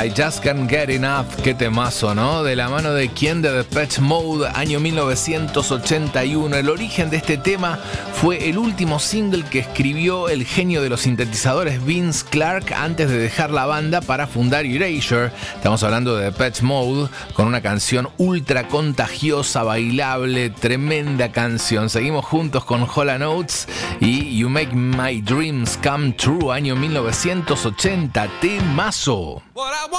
I Just Can't Get Enough, qué temazo, ¿no? De la mano de quién, de Depeche Mode, año 1981. El origen de este tema fue el último single que escribió el genio de los sintetizadores Vince Clarke antes de dejar la banda para fundar Erasure. Estamos hablando de Depeche Mode, con una canción ultra contagiosa, bailable, tremenda canción. Seguimos juntos con Hall & Oates y You Make My Dreams Come True, año 1980. Temazo. What I